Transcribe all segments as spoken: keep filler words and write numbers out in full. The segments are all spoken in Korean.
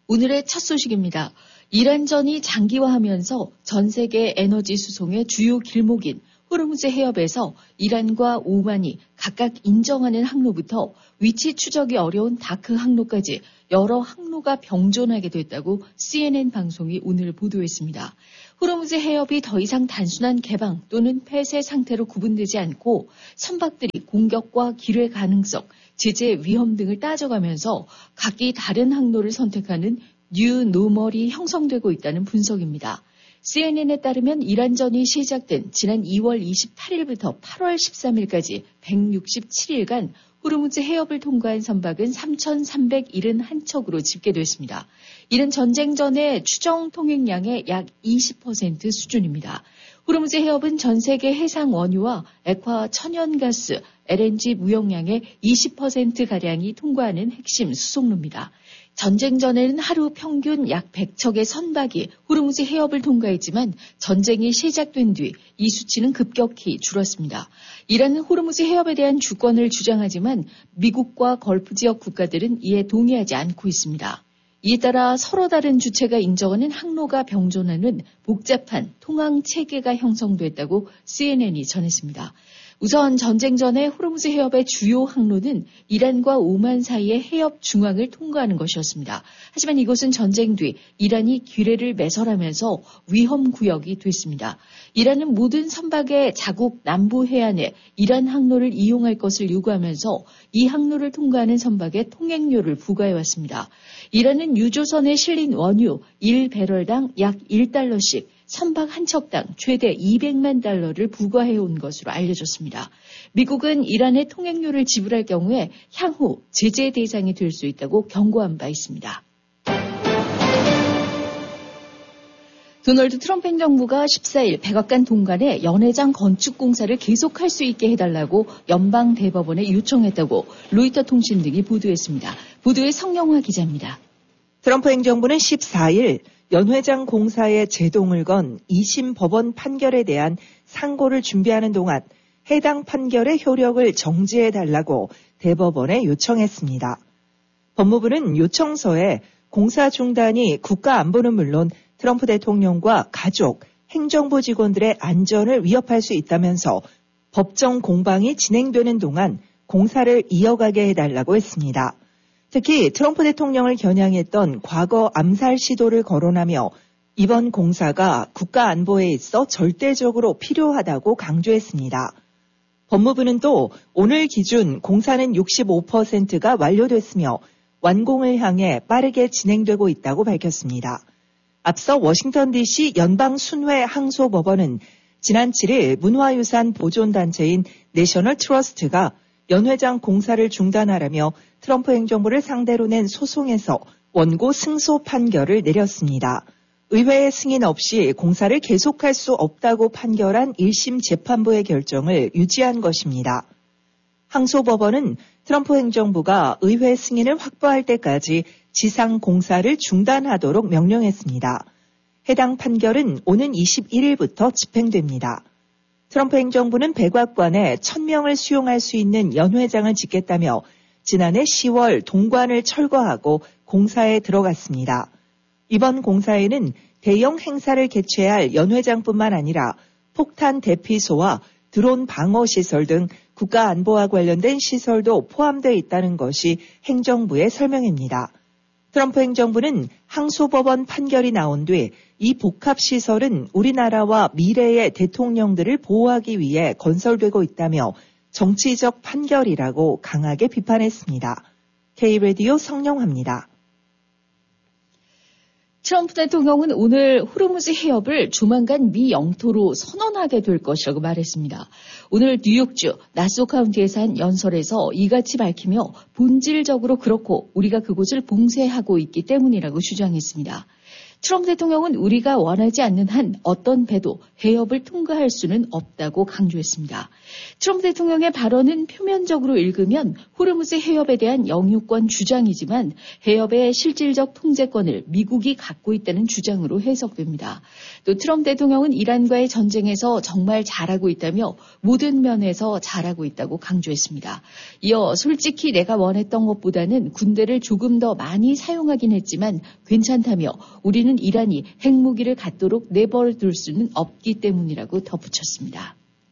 오늘의 첫 소식입니다. 이란전이 장기화하면서 전 세계 에너지 수송의 주요 길목인 호르무즈 해협에서 이란과 오만이 각각 인정하는 항로부터 위치 추적이 어려운 다크 항로까지 여러 항로가 병존하게 됐다고 씨엔엔 방송이 오늘 보도했습니다. 호르무즈 해협이 더 이상 단순한 개방 또는 폐쇄 상태로 구분되지 않고 선박들이 공격과 기뢰 가능성, 제재 위험 등을 따져가면서 각기 다른 항로를 선택하는 뉴 노멀이 형성되고 있다는 분석입니다. 씨엔엔에 따르면 이란전이 시작된 지난 이월 이십팔일부터 팔월 십삼일까지 백육십칠 일간 호르무즈 해협을 통과한 선박은 삼천삼백칠십일 척으로 집계됐습니다. 이는 전쟁 전의 추정 통행량의 약 이십 퍼센트 수준입니다. 호르무즈 해협은 전 세계 해상 원유와 액화 천연가스, 엘엔지 무역량의 이십 퍼센트가량이 통과하는 핵심 수송로입니다. 전쟁 전에는 하루 평균 약 백 척의 선박이 호르무즈 해협을 통과했지만 전쟁이 시작된 뒤 이 수치는 급격히 줄었습니다. 이란은 호르무즈 해협에 대한 주권을 주장하지만 미국과 걸프 지역 국가들은 이에 동의하지 않고 있습니다. 이에 따라 서로 다른 주체가 인정하는 항로가 병존하는 복잡한 통항 체계가 형성됐다고 씨엔엔이 전했습니다. 우선 전쟁 전에 호르무즈 해협의 주요 항로는 이란과 오만 사이의 해협 중앙을 통과하는 것이었습니다. 하지만 이곳은 전쟁 뒤 이란이 기뢰를 매설하면서 위험 구역이 됐습니다. 이란은 모든 선박의 자국 남부 해안에 이란 항로를 이용할 것을 요구하면서 이 항로를 통과하는 선박에 통행료를 부과해왔습니다. 이란은 유조선에 실린 원유 일 배럴당 약 일 달러씩 선박 한 척당 최대 이백만 달러를 부과해온 것으로 알려졌습니다. 미국은 이란의 통행료를 지불할 경우에 향후 제재 대상이 될 수 있다고 경고한 바 있습니다. 도널드 트럼프 행정부가 십사일 백악관 동간에 연회장 건축 공사를 계속할 수 있게 해달라고 연방 대법원에 요청했다고 로이터 통신 등이 보도했습니다. 보도의 성영화 기자입니다. 트럼프 행정부는 십사일 연회장 공사에 제동을 건 이심 법원 판결에 대한 상고를 준비하는 동안 해당 판결의 효력을 정지해달라고 대법원에 요청했습니다. 법무부는 요청서에 공사 중단이 국가 안보는 물론 트럼프 대통령과 가족, 행정부 직원들의 안전을 위협할 수 있다면서 법정 공방이 진행되는 동안 공사를 이어가게 해달라고 했습니다. 특히 트럼프 대통령을 겨냥했던 과거 암살 시도를 거론하며 이번 공사가 국가 안보에 있어 절대적으로 필요하다고 강조했습니다. 법무부는 또 오늘 기준 공사는 육십오 퍼센트가 완료됐으며 완공을 향해 빠르게 진행되고 있다고 밝혔습니다. 앞서 워싱턴 디씨 연방순회 항소법원은 지난 칠일 문화유산 보존단체인 내셔널 트러스트가 연회장 공사를 중단하라며 트럼프 행정부를 상대로 낸 소송에서 원고 승소 판결을 내렸습니다. 의회의 승인 없이 공사를 계속할 수 없다고 판결한 일심 재판부의 결정을 유지한 것입니다. 항소법원은 트럼프 행정부가 의회 승인을 확보할 때까지 지상 공사를 중단하도록 명령했습니다. 해당 판결은 오는 이십일일부터 집행됩니다. 트럼프 행정부는 백악관에 천 명을 수용할 수 있는 연회장을 짓겠다며 지난해 시월 동관을 철거하고 공사에 들어갔습니다. 이번 공사에는 대형 행사를 개최할 연회장뿐만 아니라 폭탄 대피소와 드론 방어 시설 등 국가 안보와 관련된 시설도 포함되어 있다는 것이 행정부의 설명입니다. 트럼프 행정부는 항소법원 판결이 나온 뒤 이 복합시설은 우리나라와 미래의 대통령들을 보호하기 위해 건설되고 있다며 정치적 판결이라고 강하게 비판했습니다. K-라디오 성영화입니다. 트럼프 대통령은 오늘 호르무즈 해협을 조만간 미 영토로 선언하게 될 것이라고 말했습니다. 오늘 뉴욕주 나소 카운티에서 한 연설에서 이같이 밝히며 본질적으로 그렇고 우리가 그곳을 봉쇄하고 있기 때문이라고 주장했습니다. 트럼프 대통령은 우리가 원하지 않는 한 어떤 배도 해협을 통과할 수는 없다고 강조했습니다. 트럼프 대통령의 발언은 표면적으로 읽으면 호르무즈 해협에 대한 영유권 주장이지만 해협의 실질적 통제권을 미국이 갖고 있다는 주장으로 해석됩니다. 또 트럼프 대통령은 이란과의 전쟁에서 정말 잘하고 있다며 모든 면에서 잘하고 있다고 강조했습니다. 이어 솔직히 내가 원했던 것보다는 군대를 조금 더 많이 사용하긴 했지만 괜찮다며 우리는 이란이 핵무기를 갖도록 내버려둘 수는 없기 때문이라고 덧붙였습니다.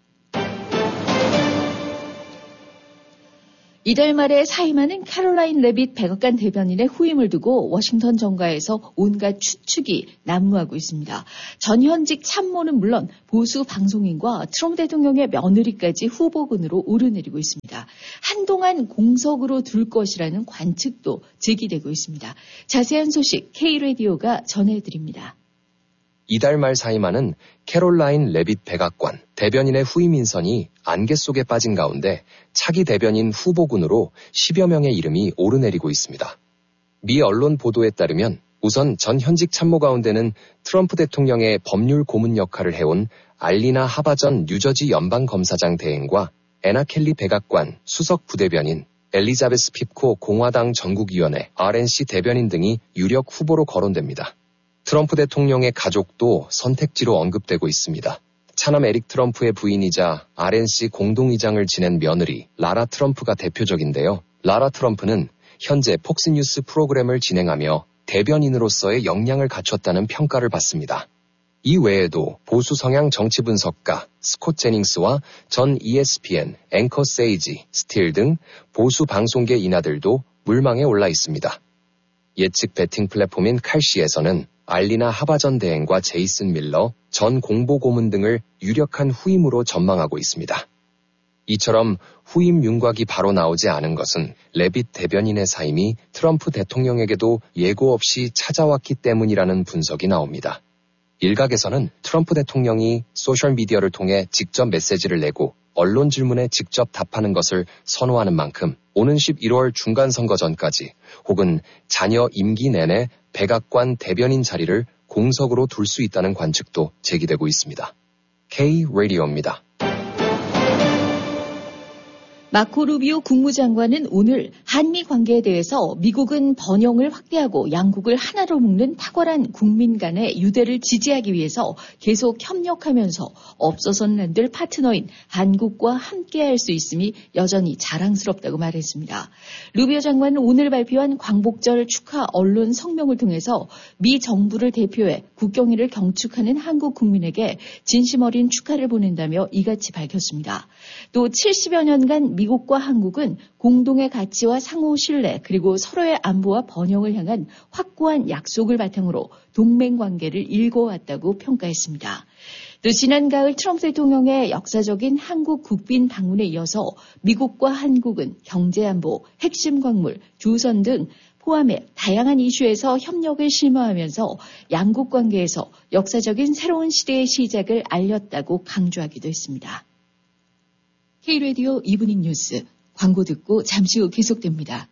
이달 말에 사임하는 캐롤라인 레빗 백악관 대변인의 후임을 두고 워싱턴 정가에서 온갖 추측이 난무하고 있습니다. 전현직 참모는 물론 보수 방송인과 트럼프 대통령의 며느리까지 후보군으로 오르내리고 있습니다. 한동안 공석으로 둘 것이라는 관측도 제기되고 있습니다. 자세한 소식 K라디오가 전해드립니다. 이달 말 사임하는 캐롤라인 레빗 백악관 대변인의 후임 인선이 안개 속에 빠진 가운데 차기 대변인 후보군으로 십여 명의 이름이 오르내리고 있습니다. 미 언론 보도에 따르면 우선 전 현직 참모 가운데는 트럼프 대통령의 법률 고문 역할을 해온 알리나 하바전 뉴저지 연방검사장 대행과 애나 켈리 백악관 수석 부대변인, 엘리자베스 핍코 공화당 전국위원회 알엔씨 대변인 등이 유력 후보로 거론됩니다. 트럼프 대통령의 가족도 선택지로 언급되고 있습니다. 차남 에릭 트럼프의 부인이자 알엔씨 공동의장을 지낸 며느리 라라 트럼프가 대표적인데요. 라라 트럼프는 현재 폭스뉴스 프로그램을 진행하며 대변인으로서의 역량을 갖췄다는 평가를 받습니다. 이 외에도 보수 성향 정치 분석가 스콧 제닝스와 전 이에스피엔 앵커 세이지 스틸 등 보수 방송계 인하들도 물망에 올라 있습니다. 예측 배팅 플랫폼인 칼시에서는 알리나 하바전 대행과 제이슨 밀러 전 공보고문 등을 유력한 후임으로 전망하고 있습니다. 이처럼 후임 윤곽이 바로 나오지 않은 것은 레빗 대변인의 사임이 트럼프 대통령에게도 예고 없이 찾아왔기 때문이라는 분석이 나옵니다. 일각에서는 트럼프 대통령이 소셜미디어를 통해 직접 메시지를 내고 언론 질문에 직접 답하는 것을 선호하는 만큼 오는 십일월 중간선거 전까지 혹은 자녀 임기 내내 백악관 대변인 자리를 공석으로 둘 수 있다는 관측도 제기되고 있습니다. K-라디오입니다. 마코 루비오 국무장관은 오늘 한미 관계에 대해서 미국은 번영을 확대하고 양국을 하나로 묶는 탁월한 국민 간의 유대를 지지하기 위해서 계속 협력하면서 없어서는 안 될 파트너인 한국과 함께할 수 있음이 여전히 자랑스럽다고 말했습니다. 루비오 장관은 오늘 발표한 광복절 축하 언론 성명을 통해서 미 정부를 대표해 국경일을 경축하는 한국 국민에게 진심 어린 축하를 보낸다며 이같이 밝혔습니다. 또 칠십여 년간 미국과 한국은 공동의 가치와 상호 신뢰 그리고 서로의 안보와 번영을 향한 확고한 약속을 바탕으로 동맹 관계를 일궈왔다고 평가했습니다. 또 지난 가을 트럼프 대통령의 역사적인 한국 국빈 방문에 이어서 미국과 한국은 경제안보, 핵심 광물, 조선 등 포함해 다양한 이슈에서 협력을 실무하면서 양국 관계에서 역사적인 새로운 시대의 시작을 알렸다고 강조하기도 했습니다. K라디오 이브닝 뉴스 광고 듣고 잠시 후 계속됩니다.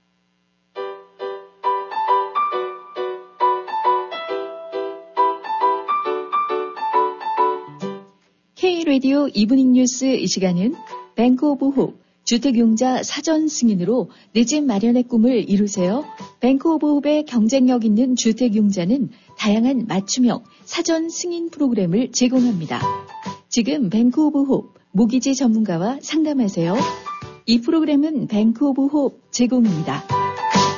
K라디오 이브닝 뉴스 이 시간은 뱅크 오브 홉 주택융자 사전 승인으로 내 집 마련의 꿈을 이루세요. 뱅크 오브 홉의 경쟁력 있는 주택융자는 다양한 맞춤형 사전 승인 프로그램을 제공합니다. 지금 뱅크 오브 홉 모기지 전문가와 상담하세요. 이 프로그램은 뱅크 오브 홉 제공입니다.